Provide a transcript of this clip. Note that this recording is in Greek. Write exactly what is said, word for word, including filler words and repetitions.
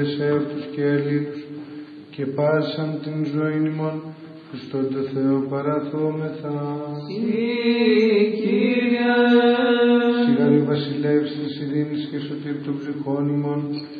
Εύτους και Ελλήνους και πάσαν την ζωήν ημών Χριστόν το Θεό παραθόμεθα. Συ, Κύριε, Σιγάρι βασιλεύς της ειρήνης και σωτήρ των ψυχών ημών,